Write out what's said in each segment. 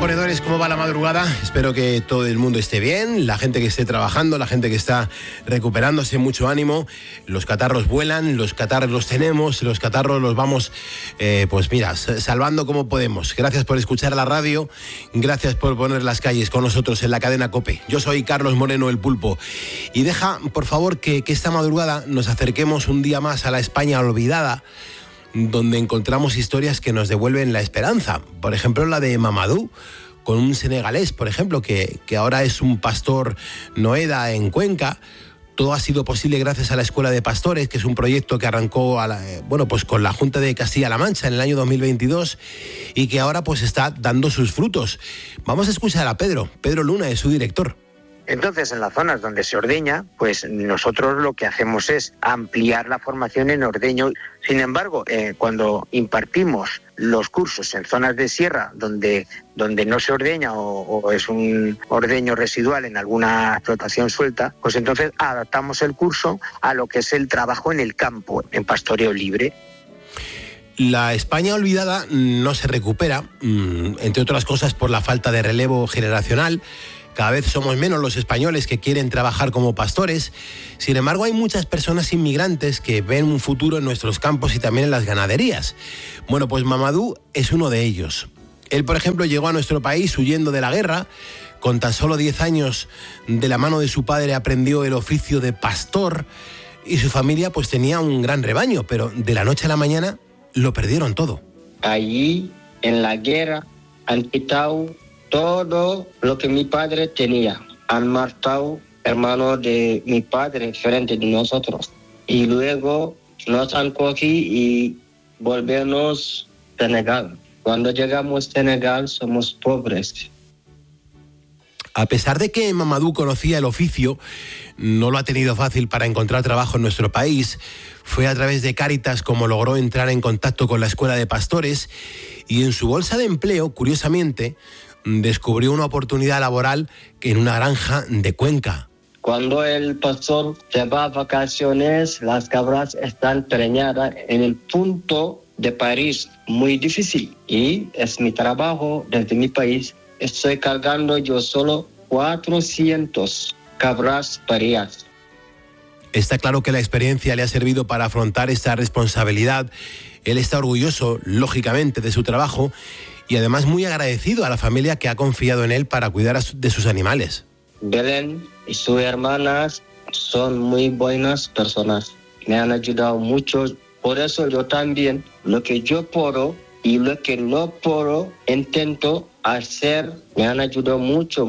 ponedores, ¿cómo va la madrugada? Espero que todo el mundo esté bien, la gente que esté trabajando, la gente que está recuperándose, mucho ánimo. Los catarros vuelan, los catarros los tenemos, los catarros los vamos, pues mira, salvando como podemos. Gracias por escuchar la radio, gracias por poner las calles con nosotros en la cadena COPE. Yo soy Carlos Moreno, el Pulpo. Y deja, por favor, que esta madrugada nos acerquemos un día más a la España olvidada, donde encontramos historias que nos devuelven la esperanza. Por ejemplo, la de Mamadou, con un senegalés, por ejemplo, que ahora es un pastor noeda en Cuenca. Todo ha sido posible gracias a la Escuela de Pastores, que es un proyecto que arrancó pues con la Junta de Castilla-La Mancha en el año 2022 y que ahora pues está dando sus frutos. Vamos a escuchar a Pedro Luna, es su director. Entonces, en las zonas donde se ordeña, pues nosotros lo que hacemos es ampliar la formación en ordeño. Sin embargo, cuando impartimos los cursos en zonas de sierra donde no se ordeña o es un ordeño residual en alguna explotación suelta, pues entonces adaptamos el curso a lo que es el trabajo en el campo, en pastoreo libre. La España olvidada no se recupera, entre otras cosas por la falta de relevo generacional. Cada vez somos menos los españoles que quieren trabajar como pastores. Sin embargo, hay muchas personas inmigrantes que ven un futuro en nuestros campos y también en las ganaderías. Bueno, pues Mamadou es uno de ellos. Él, por ejemplo, llegó a nuestro país huyendo de la guerra. Con tan solo 10 años, de la mano de su padre, aprendió el oficio de pastor y su familia pues tenía un gran rebaño, pero de la noche a la mañana lo perdieron todo. Allí, en la guerra, han quitado todo lo que mi padre tenía. Han matado hermanos de mi padre frente de nosotros. Y luego nos han cogido y volvernos a Senegal. Cuando llegamos a Senegal somos pobres. A pesar de que Mamadou conocía el oficio, no lo ha tenido fácil para encontrar trabajo en nuestro país. Fue a través de Cáritas como logró entrar en contacto con la Escuela de Pastores y en su bolsa de empleo, curiosamente, descubrió una oportunidad laboral en una granja de Cuenca. Cuando el pastor se va a vacaciones, las cabras están preñadas en el punto de París, muy difícil. Y es mi trabajo desde mi país. Estoy cargando yo solo 400 cabras paridas. Está claro que la experiencia le ha servido para afrontar esta responsabilidad. Él está orgulloso, lógicamente, de su trabajo y además muy agradecido a la familia que ha confiado en él para cuidar de sus animales. Belén y sus hermanas son muy buenas personas. Me han ayudado mucho. Por eso yo también, lo que yo puedo y lo que no puedo, intento hacer. Me han ayudado mucho.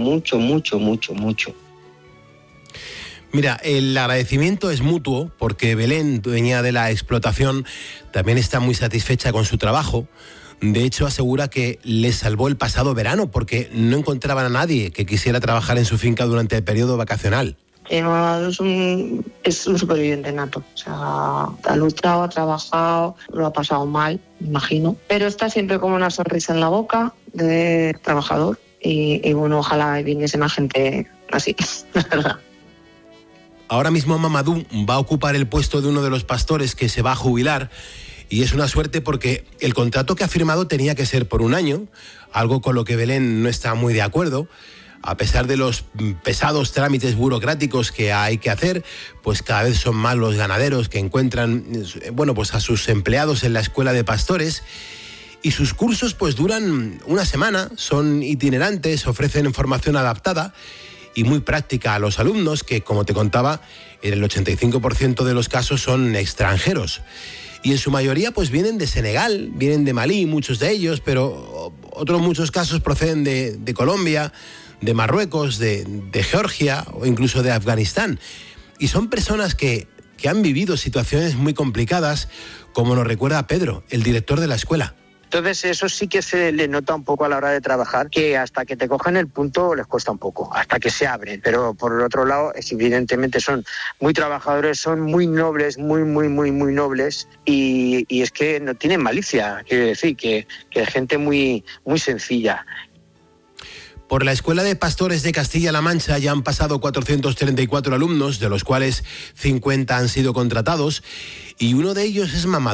Mira, el agradecimiento es mutuo porque Belén, dueña de la explotación, también está muy satisfecha con su trabajo. De hecho, asegura que les salvó el pasado verano porque no encontraban a nadie que quisiera trabajar en su finca durante el periodo vacacional. Es un superviviente nato. O sea, ha luchado, ha trabajado, lo ha pasado mal, me imagino. Pero está siempre con una sonrisa en la boca de trabajador. Y bueno, ojalá viniese más gente así, la verdad. Ahora mismo Mamadou va a ocupar el puesto de uno de los pastores que se va a jubilar. Y es una suerte porque el contrato que ha firmado tenía que ser por un año, algo con lo que Belén no está muy de acuerdo. A pesar de los pesados trámites burocráticos que hay que hacer, pues cada vez son más los ganaderos que encuentran, pues a sus empleados en la Escuela de Pastores. Y sus cursos pues duran una semana, son itinerantes, ofrecen formación adaptada y muy práctica a los alumnos que, como te contaba, en el 85% de los casos son extranjeros. Y en su mayoría pues vienen de Senegal, vienen de Malí, muchos de ellos, pero otros muchos casos proceden de Colombia, de Marruecos, de Georgia o incluso de Afganistán. Y son personas que han vivido situaciones muy complicadas, como nos recuerda Pedro, el director de la escuela. Entonces eso sí que se le nota un poco a la hora de trabajar, que hasta que te cogen el punto les cuesta un poco, hasta que se abren. Pero por el otro lado, evidentemente son muy trabajadores, son muy nobles, muy nobles y es que no tienen malicia, quiero decir, que es gente muy sencilla. Por la Escuela de Pastores de Castilla-La Mancha ya han pasado 434 alumnos, de los cuales 50 han sido contratados, y uno de ellos es Mamadou,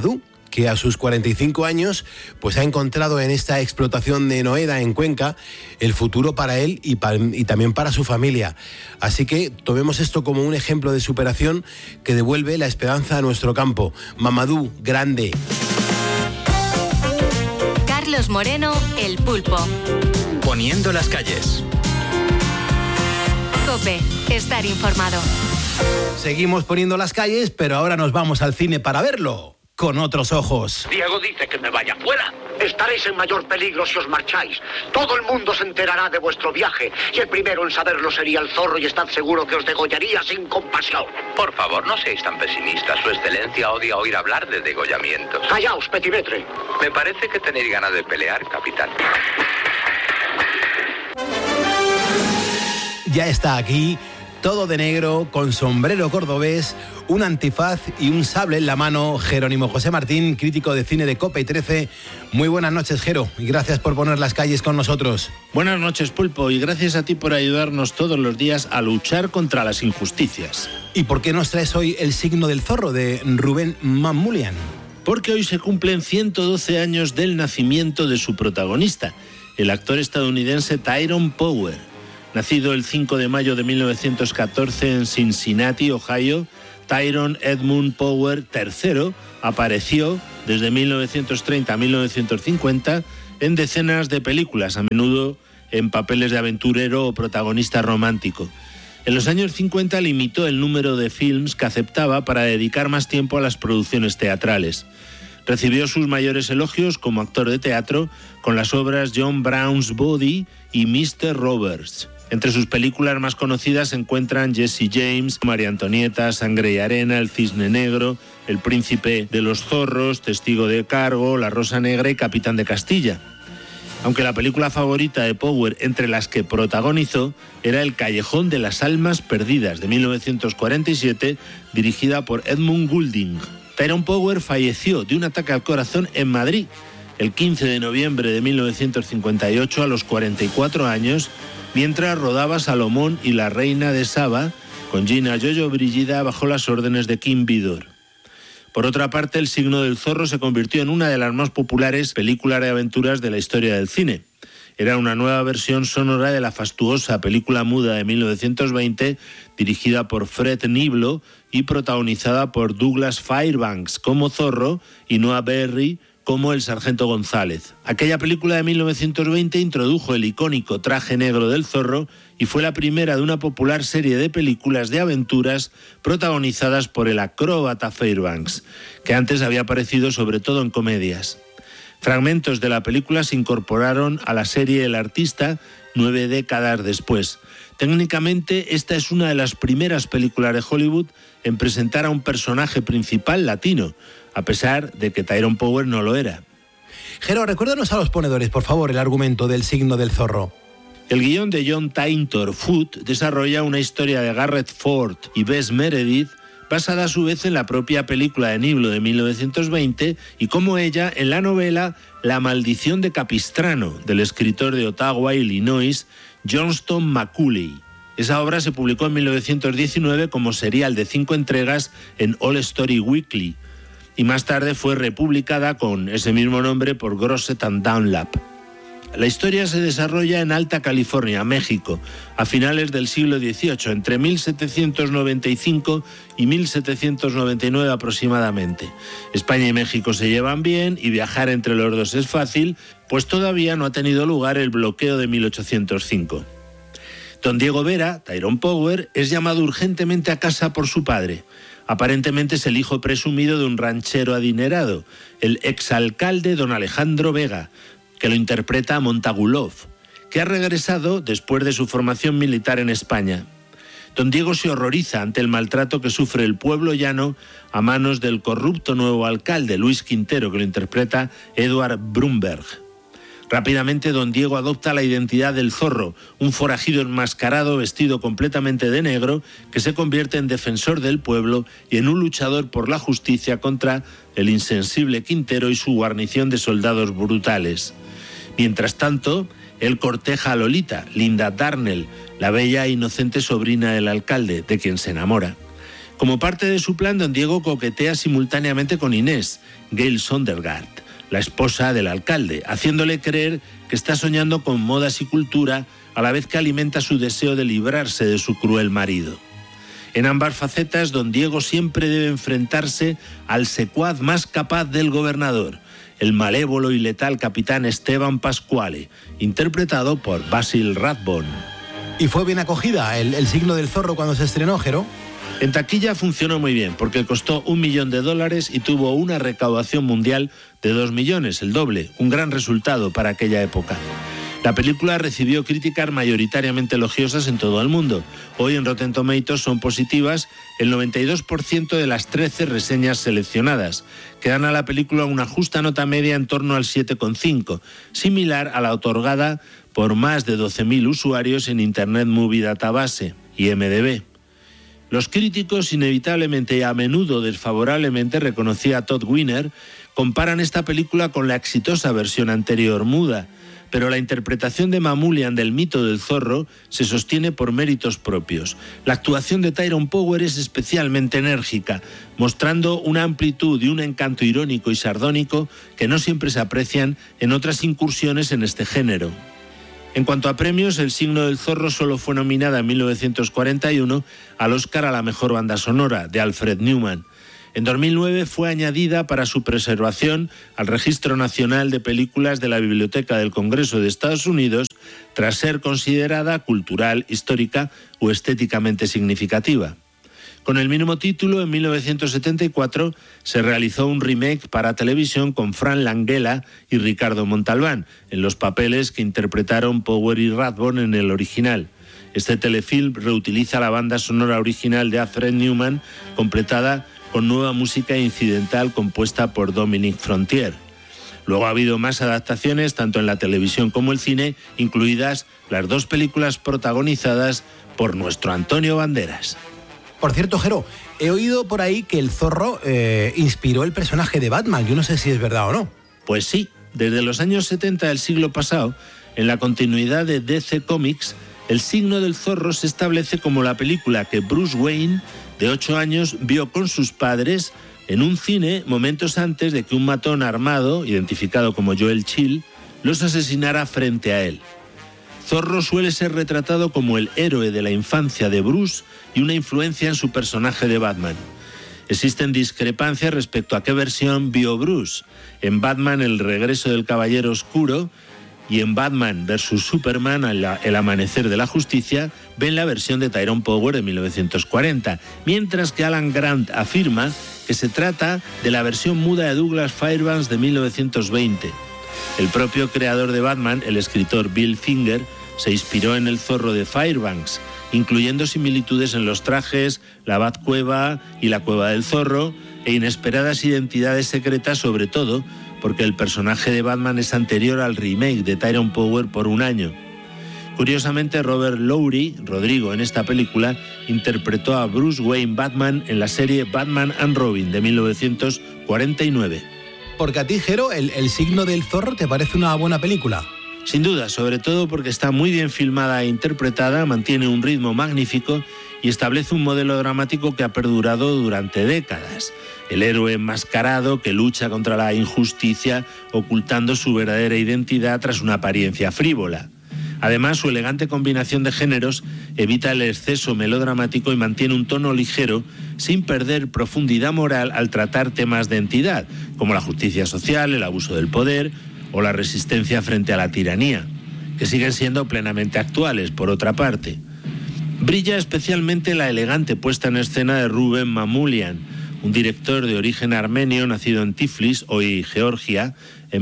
que a sus 45 años pues ha encontrado en esta explotación de Noeda en Cuenca el futuro para él y también para su familia. Así que tomemos esto como un ejemplo de superación que devuelve la esperanza a nuestro campo. Mamadou, grande. Carlos Moreno, El Pulpo. Poniendo las calles. COPE, estar informado. Seguimos poniendo las calles, pero ahora nos vamos al cine para verlo con otros ojos. Diego dice que me vaya fuera. Estaréis en mayor peligro si os marcháis. Todo el mundo se enterará de vuestro viaje y el primero en saberlo sería el zorro y estad seguro que os degollaría sin compasión. Por favor, no seáis tan pesimistas. Su excelencia odia oír hablar de degollamientos. Callaos, petimetre. Me parece que tenéis ganas de pelear, capitán. Ya está aquí, todo de negro, con sombrero cordobés, un antifaz y un sable en la mano, Jerónimo José Martín, crítico de cine de COPE y 13. Muy buenas noches, Jero, y gracias por poner las calles con nosotros. Buenas noches, Pulpo, y gracias a ti por ayudarnos todos los días a luchar contra las injusticias. ¿Y por qué nos traes hoy El signo del zorro, de Rubén Mamoulian? Porque hoy se cumplen 112 años del nacimiento de su protagonista, el actor estadounidense Tyrone Power. Nacido el 5 de mayo de 1914 en Cincinnati, Ohio, Tyrone Edmund Power III apareció desde 1930 a 1950 en decenas de películas, a menudo en papeles de aventurero o protagonista romántico. En los años 50 limitó el número de films que aceptaba para dedicar más tiempo a las producciones teatrales. Recibió sus mayores elogios como actor de teatro con las obras John Brown's Body y Mr. Roberts. Entre sus películas más conocidas se encuentran Jesse James, María Antonieta, Sangre y Arena, El Cisne Negro, El Príncipe de los Zorros, Testigo de Cargo, La Rosa Negra y Capitán de Castilla. Aunque la película favorita de Power entre las que protagonizó era El Callejón de las Almas Perdidas, de 1947, dirigida por Edmund Goulding. Tyrone Power falleció de un ataque al corazón en Madrid el 15 de noviembre de 1958 a los 44 años, mientras rodaba Salomón y la Reina de Saba con Gina Jojo Brigida bajo las órdenes de Kim Vidor. Por otra parte, El signo del zorro se convirtió en una de las más populares películas de aventuras de la historia del cine. Era una nueva versión sonora de la fastuosa película muda de 1920, dirigida por Fred Niblo y protagonizada por Douglas Fairbanks como Zorro y Noah Beery como el Sargento González. Aquella película de 1920 introdujo el icónico traje negro del zorro y fue la primera de una popular serie de películas de aventuras protagonizadas por el acróbata Fairbanks, que antes había aparecido sobre todo en comedias. Fragmentos de la película se incorporaron a la serie El Artista 9 décadas después. Técnicamente, esta es una de las primeras películas de Hollywood en presentar a un personaje principal latino, a pesar de que Tyrone Power no lo era. Jero, recuérdanos a los ponedores, por favor, el argumento del signo del zorro. El guión de John Taintor Foote desarrolla una historia de Garrett Ford y Bess Meredith, basada a su vez en la propia película de Niblo de 1920 y como ella en la novela La maldición de Capistrano, del escritor de Ottawa, Illinois, Johnston Macaulay. Esa obra se publicó en 1919 como serial de 5 entregas en All Story Weekly y más tarde fue republicada con ese mismo nombre por Grosset and Dunlap. La historia se desarrolla en Alta California, México, a finales del siglo XVIII, entre 1795 y 1799 aproximadamente. España y México se llevan bien y viajar entre los dos es fácil, pues todavía no ha tenido lugar el bloqueo de 1805. Don Diego Vera, Tyrone Power, es llamado urgentemente a casa por su padre. Aparentemente es el hijo presumido de un ranchero adinerado, el exalcalde don Alejandro Vega, que lo interpreta Montagulov, que ha regresado después de su formación militar en España. Don Diego se horroriza ante el maltrato que sufre el pueblo llano a manos del corrupto nuevo alcalde, Luis Quintero, que lo interpreta Edward Brumberg. Rápidamente don Diego adopta la identidad del zorro, un forajido enmascarado vestido completamente de negro que se convierte en defensor del pueblo y en un luchador por la justicia contra el insensible Quintero y su guarnición de soldados brutales. Mientras tanto, él corteja a Lolita, Linda Darnell, la bella e inocente sobrina del alcalde, de quien se enamora. Como parte de su plan, don Diego coquetea simultáneamente con Inés, Gail Sondergaard, la esposa del alcalde, haciéndole creer que está soñando con modas y cultura, a la vez que alimenta su deseo de librarse de su cruel marido. En ambas facetas, don Diego siempre debe enfrentarse al secuaz más capaz del gobernador, el malévolo y letal capitán Esteban Pasquale, interpretado por Basil Rathbone. ¿Y fue bien acogida el signo del zorro cuando se estrenó, Jero? En taquilla funcionó muy bien, porque costó $1 millón y tuvo una recaudación mundial de 2 millones, el doble, un gran resultado para aquella época. La película recibió críticas mayoritariamente elogiosas en todo el mundo. Hoy en Rotten Tomatoes son positivas el 92% de las 13 reseñas seleccionadas, que dan a la película una justa nota media en torno al 7,5, similar a la otorgada por más de 12.000 usuarios en Internet Movie Database, IMDb. Los críticos, inevitablemente y a menudo desfavorablemente, reconocía Todd Wiener, comparan esta película con la exitosa versión anterior, Muda, pero la interpretación de Mamoulian del mito del zorro se sostiene por méritos propios. La actuación de Tyrone Power es especialmente enérgica, mostrando una amplitud y un encanto irónico y sardónico que no siempre se aprecian en otras incursiones en este género. En cuanto a premios, El signo del zorro solo fue nominada en 1941 al Oscar a la mejor banda sonora, de Alfred Newman. En 2009 fue añadida para su preservación al Registro Nacional de Películas de la Biblioteca del Congreso de Estados Unidos, tras ser considerada cultural, histórica o estéticamente significativa. Con el mismo título, en 1974 se realizó un remake para televisión con Frank Langella y Ricardo Montalbán, en los papeles que interpretaron Power y Rathbone en el original. Este telefilm reutiliza la banda sonora original de Alfred Newman, completada con nueva música incidental compuesta por Dominic Frontier. Luego ha habido más adaptaciones, tanto en la televisión como el cine, incluidas las 2 películas protagonizadas por nuestro Antonio Banderas. Por cierto, Jero, he oído por ahí que el zorro inspiró el personaje de Batman. Yo no sé si es verdad o no. Pues sí, desde los años 70 del siglo pasado, en la continuidad de DC Comics, el signo del zorro se establece como la película que Bruce Wayne, de 8 años, vio con sus padres en un cine momentos antes de que un matón armado, identificado como Joel Chill, los asesinara frente a él. Zorro suele ser retratado como el héroe de la infancia de Bruce y una influencia en su personaje de Batman. Existen discrepancias respecto a qué versión vio Bruce. En Batman, El regreso del Caballero Oscuro, y en Batman vs. Superman, El amanecer de la justicia, ven la versión de Tyrone Power de 1940, mientras que Alan Grant afirma que se trata de la versión muda de Douglas Fairbanks de 1920. El propio creador de Batman, el escritor Bill Finger, se inspiró en el zorro de Fairbanks, incluyendo similitudes en los trajes, la Batcueva y la Cueva del Zorro, e inesperadas identidades secretas, sobre todo porque el personaje de Batman es anterior al remake de Tyrone Power por un año. Curiosamente, Robert Lowry, Rodrigo, en esta película, interpretó a Bruce Wayne Batman en la serie Batman and Robin de 1949. Porque a ti, Jero, el signo del zorro te parece una buena película. Sin duda, sobre todo porque está muy bien filmada e interpretada, mantiene un ritmo magnífico y establece un modelo dramático que ha perdurado durante décadas. El héroe enmascarado que lucha contra la injusticia, ocultando su verdadera identidad tras una apariencia frívola. Además, su elegante combinación de géneros evita el exceso melodramático y mantiene un tono ligero, sin perder profundidad moral al tratar temas de entidad, como la justicia social, el abuso del poder o la resistencia frente a la tiranía, que siguen siendo plenamente actuales, por otra parte. Brilla especialmente la elegante puesta en escena de Ruben Mamoulian, un director de origen armenio nacido en Tiflis, hoy Georgia, en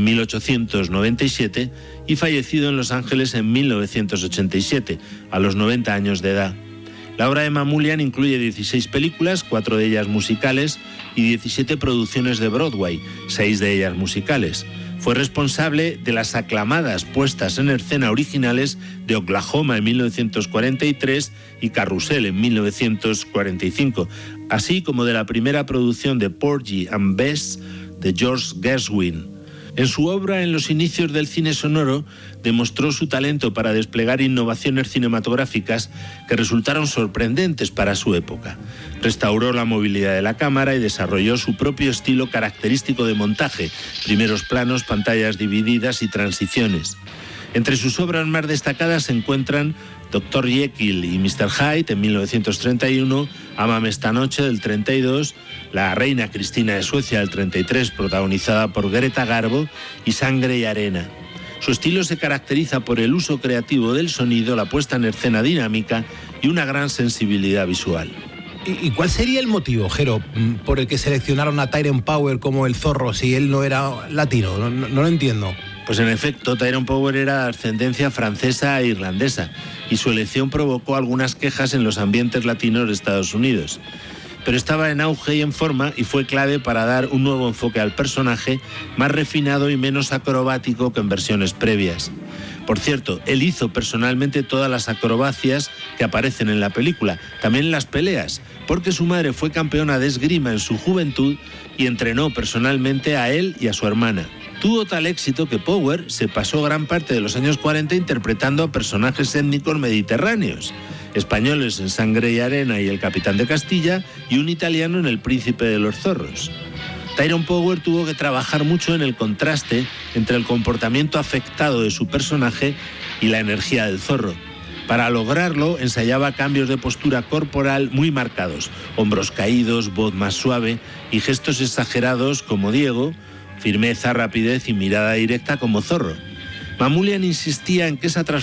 1897 y fallecido en Los Ángeles en 1987, a los 90 años de edad. La obra de Mamoulian incluye 16 películas, 4 de ellas musicales, y 17 producciones de Broadway, 6 de ellas musicales. Fue responsable de las aclamadas puestas en escena originales de Oklahoma en 1943 y Carrusel en 1945, así como de la primera producción de Porgy and Bess de George Gershwin. En su obra En los inicios del cine sonoro demostró su talento para desplegar innovaciones cinematográficas que resultaron sorprendentes para su época. Restauró la movilidad de la cámara y desarrolló su propio estilo característico de montaje, primeros planos, pantallas divididas y transiciones. Entre sus obras más destacadas se encuentran Dr. Jekyll y Mr. Hyde en 1931, Ámame esta noche del 32, La reina Cristina de Suecia del 33, protagonizada por Greta Garbo, y Sangre y arena. Su estilo se caracteriza por el uso creativo del sonido, la puesta en escena dinámica y una gran sensibilidad visual. ¿Y cuál sería el motivo, Jero, por el que seleccionaron a Tyrone Power como el Zorro si él no era latino? No lo entiendo. Pues en efecto, Tyrone Power era de ascendencia francesa e irlandesa y su elección provocó algunas quejas en los ambientes latinos de Estados Unidos. Pero estaba en auge y en forma y fue clave para dar un nuevo enfoque al personaje, más refinado y menos acrobático que en versiones previas. Por cierto, él hizo personalmente todas las acrobacias que aparecen en la película, también las peleas, porque su madre fue campeona de esgrima en su juventud y entrenó personalmente a él y a su hermana. Tuvo tal éxito que Power se pasó gran parte de los años 40 interpretando a personajes étnicos mediterráneos, españoles en Sangre y arena y El capitán de Castilla y un italiano en El príncipe de los zorros. Tyrone Power tuvo que trabajar mucho en el contraste entre el comportamiento afectado de su personaje y la energía del zorro. Para lograrlo, ensayaba cambios de postura corporal muy marcados, hombros caídos, voz más suave y gestos exagerados como Diego, firmeza, rapidez y mirada directa como Zorro. Mamoulian insistía en que esa transformación